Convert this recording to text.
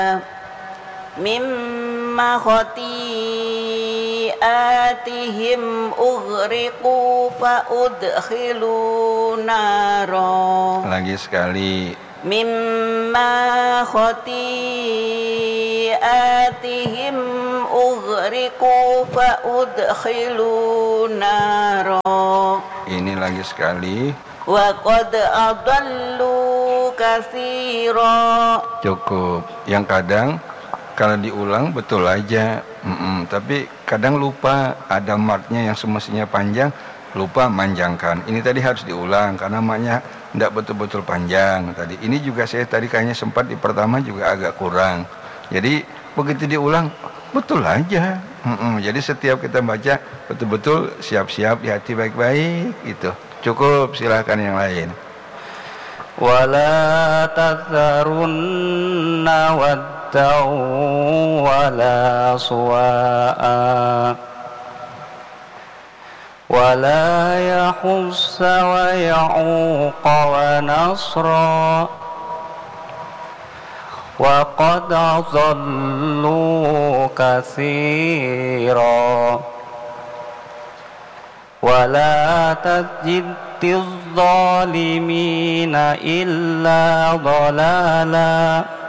mimma khati'atihim ughriqu fa udkhilu nara. Lagi sekali. Mimma khati'atihim ughriqu fa udkhilu nara. Ini lagi sekali. Wa qad adallu katsira. Cukup. Yang kadang kalau diulang betul aja, tapi kadang lupa ada marknya yang semestinya panjang, lupa manjangkan. Ini tadi harus diulang karena maknya tidak betul-betul panjang tadi. Ini juga saya tadi kayaknya sempat di pertama juga agak kurang. Jadi begitu diulang betul aja. Jadi setiap kita baca betul-betul siap-siap di hati baik-baik itu. Cukup, silakan yang lain. Wala tadharunna wadda'u wala suwa'a wala yahussa wa ya'uqa wa nasra wa qad adallu katsira. ولا تزد الظالمين إلا ضلالا